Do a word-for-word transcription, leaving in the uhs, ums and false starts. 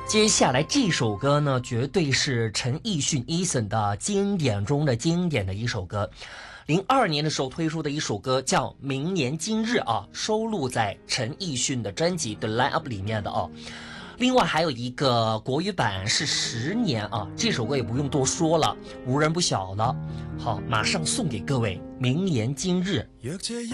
接下来这首歌呢，绝对是陈奕迅 Eason 的经典中的经典的一首歌。零二年的时候推出的一首歌叫《明年今日》啊，收录在陈奕迅的专辑《The Line Up》里面的啊。另外还有一个国语版是十年啊，这首歌也不用多说了，无人不晓了。好，马上送给各位《明年今日》。